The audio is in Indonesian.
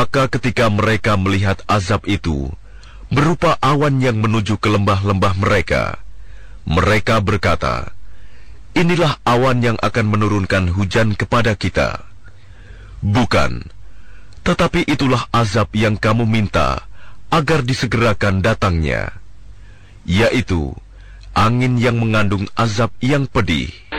Maka ketika mereka melihat azab itu, berupa awan yang menuju ke lembah-lembah mereka, mereka berkata, "Inilah awan yang akan menurunkan hujan kepada kita." Bukan, tetapi itulah azab yang kamu minta agar disegerakan datangnya, yaitu angin yang mengandung azab yang pedih.